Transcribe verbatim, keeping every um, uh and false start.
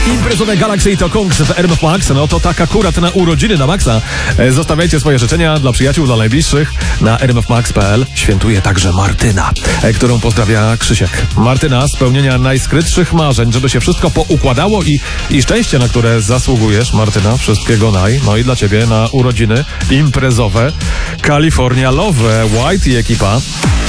Imprezowe Galaxy to Kungs w R M F Max. No to tak akurat na urodziny na Maxa. E, Zostawiajcie swoje życzenia dla przyjaciół, dla najbliższych na r m f max kropka p l. Świętuje także Martyna, e, którą pozdrawia Krzysiek. Martyna, spełnienia najskrytszych marzeń, żeby się wszystko poukładało i, i szczęście, na które zasługujesz, Martyna. Wszystkiego naj. No i dla ciebie na urodziny imprezowe California Love, White i ekipa.